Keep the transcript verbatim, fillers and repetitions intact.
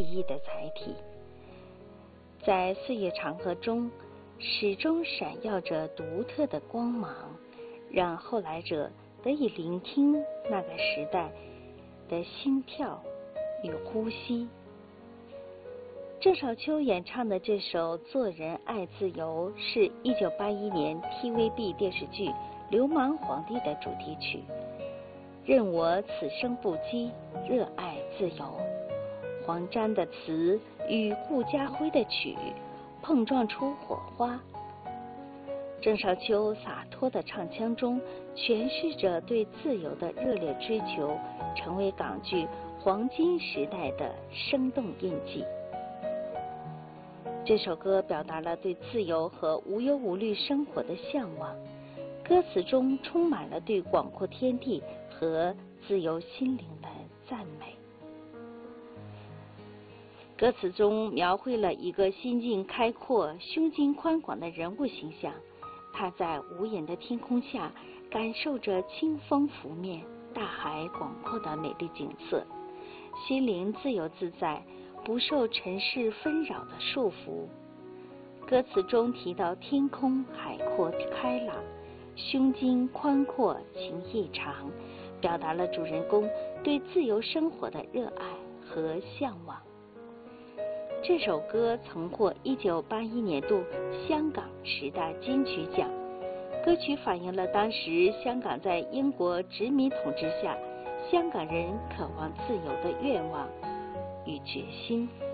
异的载体。在岁月长河中，始终闪耀着独特的光芒，让后来者得以聆听那个时代的心跳与呼吸。郑少秋演唱的这首《做人爱自由》是一九八一年 T V B 电视剧《流氓皇帝》的主题曲。任我此生不羁，热爱自由。黄沾的词与顾嘉辉的曲碰撞出火花。郑少秋洒脱的唱腔中诠释着对自由的热烈追求，成为港剧黄金时代的生动印记。这首歌表达了对自由和无忧无虑生活的向往，歌词中充满了对广阔天地和自由心灵的赞美。歌词中描绘了一个心境开阔、胸襟宽广的人物形象，他在无垠的天空下感受着清风拂面、大海广阔的美丽景色，心灵自由自在，不受尘世纷扰的束缚。歌词中提到天空海阔开朗，胸襟宽阔，情意长，表达了主人公对自由生活的热爱和向往。这首歌曾获一九八一年度香港十大金曲奖。歌曲反映了当时香港在英国殖民统治下，香港人渴望自由的愿望与决心。